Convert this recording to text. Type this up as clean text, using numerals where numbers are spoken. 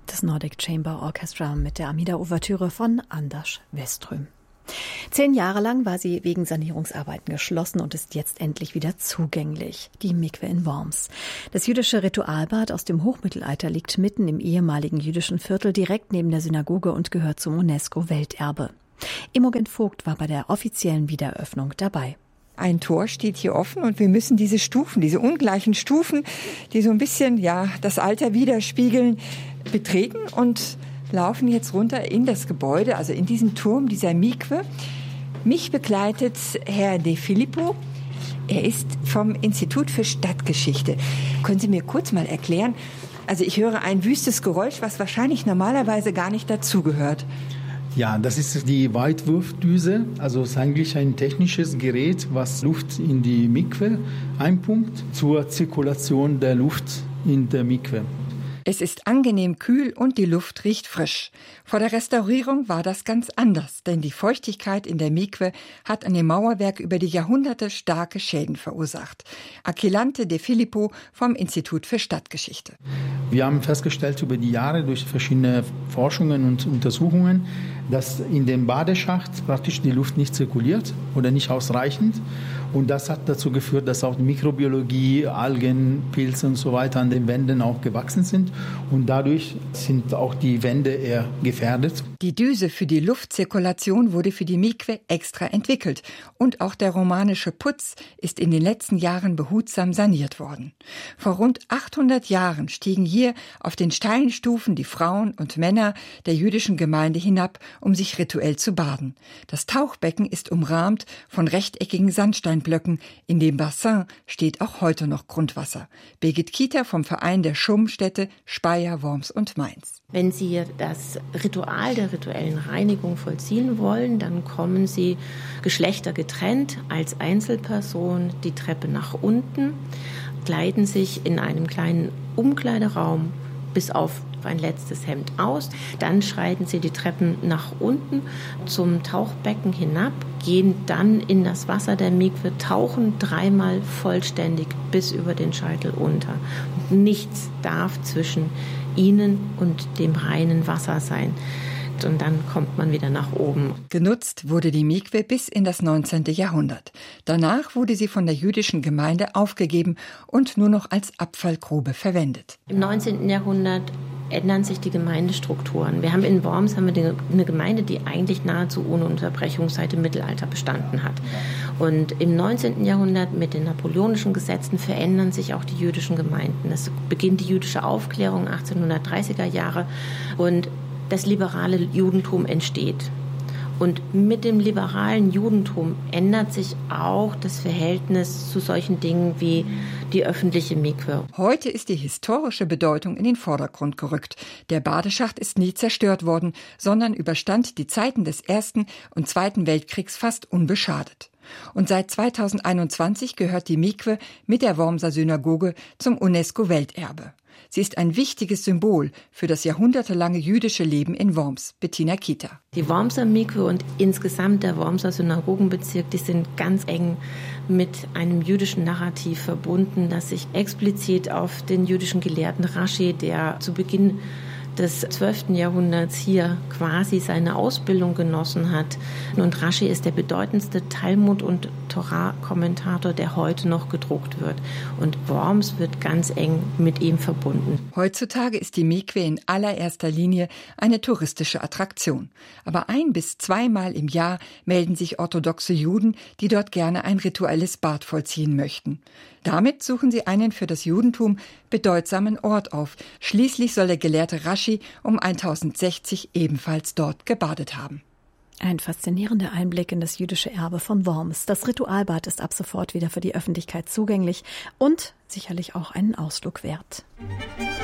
das Nordic Chamber Orchestra mit der Amida-Ouvertüre von Anders Weström. 10 Jahre lang war sie wegen Sanierungsarbeiten geschlossen und ist jetzt endlich wieder zugänglich. Die Mikwe in Worms. Das jüdische Ritualbad aus dem Hochmittelalter liegt mitten im ehemaligen jüdischen Viertel direkt neben der Synagoge und gehört zum UNESCO-Welterbe. Imogen Vogt war bei der offiziellen Wiedereröffnung dabei. Ein Tor steht hier offen und wir müssen diese Stufen, diese ungleichen Stufen, die so ein bisschen das Alter widerspiegeln, betreten und laufen jetzt runter in das Gebäude, also in diesen Turm dieser Mikwe. Mich begleitet Herr De Filippo. Er ist vom Institut für Stadtgeschichte. Können Sie mir kurz mal erklären? Also ich höre ein wüstes Geräusch, was wahrscheinlich normalerweise gar nicht dazugehört. Ja, das ist die Weitwurfdüse. Also es ist eigentlich ein technisches Gerät, was Luft in die Mikwe einpumpt zur Zirkulation der Luft in der Mikwe. Es ist angenehm kühl und die Luft riecht frisch. Vor der Restaurierung war das ganz anders, denn die Feuchtigkeit in der Mikwe hat an dem Mauerwerk über die Jahrhunderte starke Schäden verursacht. Achillante De Filippo vom Institut für Stadtgeschichte. Wir haben festgestellt über die Jahre durch verschiedene Forschungen und Untersuchungen, dass in dem Badeschacht praktisch die Luft nicht zirkuliert oder nicht ausreichend. Und das hat dazu geführt, dass auch die Mikrobiologie, Algen, Pilze und so weiter an den Wänden auch gewachsen sind. Und dadurch sind auch die Wände eher gefährdet. Die Düse für die Luftzirkulation wurde für die Mikwe extra entwickelt. Und auch der romanische Putz ist in den letzten Jahren behutsam saniert worden. Vor rund 800 Jahren stiegen hier auf den steilen Stufen die Frauen und Männer der jüdischen Gemeinde hinab, um sich rituell zu baden. Das Tauchbecken ist umrahmt von rechteckigen Sandsteinblöcken. In dem Bassin steht auch heute noch Grundwasser. Birgit Kieter vom Verein der Schummstädte Speyer, Worms und Mainz. Wenn Sie das Ritual der rituellen Reinigung vollziehen wollen, dann kommen Sie geschlechtergetrennt als Einzelperson die Treppe nach unten, kleiden sich in einem kleinen Umkleideraum bis auf ein letztes Hemd aus. Dann schreiten Sie die Treppen nach unten zum Tauchbecken hinab, gehen dann in das Wasser der Mikwe, tauchen 3-mal vollständig bis über den Scheitel unter. Nichts darf zwischen Ihnen und dem reinen Wasser sein. Und dann kommt man wieder nach oben. Genutzt wurde die Mikwe bis in das 19. Jahrhundert. Danach wurde sie von der jüdischen Gemeinde aufgegeben und nur noch als Abfallgrube verwendet. Im 19. Jahrhundert ändern sich die Gemeindestrukturen. Wir haben in Worms eine Gemeinde, die eigentlich nahezu ohne Unterbrechung seit dem Mittelalter bestanden hat. Und im 19. Jahrhundert mit den napoleonischen Gesetzen verändern sich auch die jüdischen Gemeinden. Es beginnt die jüdische Aufklärung 1830er Jahre und das liberale Judentum entsteht. Und mit dem liberalen Judentum ändert sich auch das Verhältnis zu solchen Dingen wie die öffentliche Mikwe. Heute ist die historische Bedeutung in den Vordergrund gerückt. Der Badeschacht ist nie zerstört worden, sondern überstand die Zeiten des Ersten und Zweiten Weltkriegs fast unbeschadet. Und seit 2021 gehört die Mikwe mit der Wormser Synagoge zum UNESCO-Welterbe. Sie ist ein wichtiges Symbol für das jahrhundertelange jüdische Leben in Worms. Bettina Kieter. Die Wormser Mikwe und insgesamt der Wormser Synagogenbezirk, die sind ganz eng mit einem jüdischen Narrativ verbunden, das sich explizit auf den jüdischen Gelehrten Rashi, der zu Beginn des 12. Jahrhunderts hier quasi seine Ausbildung genossen hat. Und Rashi ist der bedeutendste Talmud- und Torah-Kommentator, der heute noch gedruckt wird. Und Worms wird ganz eng mit ihm verbunden. Heutzutage ist die Mikwe in allererster Linie eine touristische Attraktion. Aber 1- bis 2-mal im Jahr melden sich orthodoxe Juden, die dort gerne ein rituelles Bad vollziehen möchten. Damit suchen sie einen für das Judentum bedeutsamen Ort auf. Schließlich soll der Gelehrte Rashi um 1060 ebenfalls dort gebadet haben. Ein faszinierender Einblick in das jüdische Erbe von Worms. Das Ritualbad ist ab sofort wieder für die Öffentlichkeit zugänglich und sicherlich auch einen Ausflug wert.